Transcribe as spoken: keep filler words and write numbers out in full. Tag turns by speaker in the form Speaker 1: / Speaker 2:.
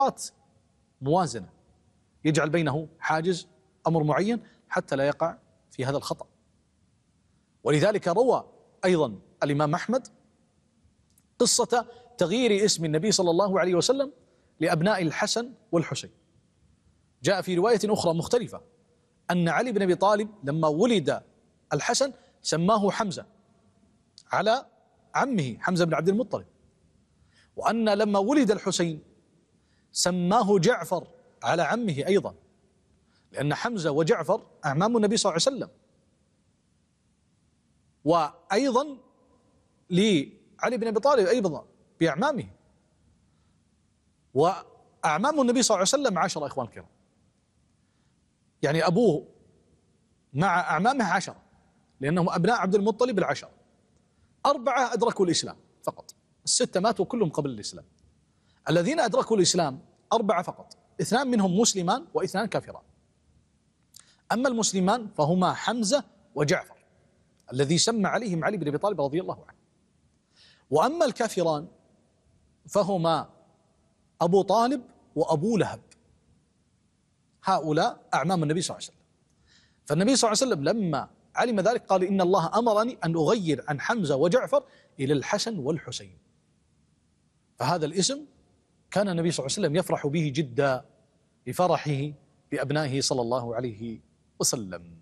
Speaker 1: موازنة يجعل بينه حاجز أمر معين حتى لا يقع في هذا الخطأ. ولذلك روى أيضا الإمام أحمد قصة تغيير اسم النبي صلى الله عليه وسلم لأبناء الحسن والحسين. جاء في رواية أخرى مختلفة أن علي بن أبي طالب لما ولد الحسن سماه حمزة على عمه حمزة بن عبد المطلب، وأن لما ولد الحسين سماه جعفر على عمه أيضا، لأن حمزة وجعفر أعمام النبي صلى الله عليه وسلم. وأيضا لعلي بن أبي طالب أيضا بأعمامه، وأعمام النبي صلى الله عليه وسلم عشرة إخوان الكرام، يعني أبوه مع أعمامه عشرة لأنهم أبناء عبد المطلب العشرة. أربعة أدركوا الإسلام فقط، الستة ماتوا كلهم قبل الإسلام. الذين أدركوا الإسلام أربعة فقط، اثنان منهم مسلمان واثنان كافران. أما المسلمان فهما حمزة وجعفر الذي سمى عليهم علي بن أبي طالب رضي الله عنه. وأما الكافران فهما أبو طالب وأبو لهب، هؤلاء أعمام النبي صلى الله عليه وسلم. فالنبي صلى الله عليه وسلم لما علم ذلك قال إن الله أمرني أن أغير عن حمزة وجعفر إلى الحسن والحسين. فهذا الاسم كان النبي صلى الله عليه وسلم يفرح به جدا لفرحه بأبنائه صلى الله عليه وسلم.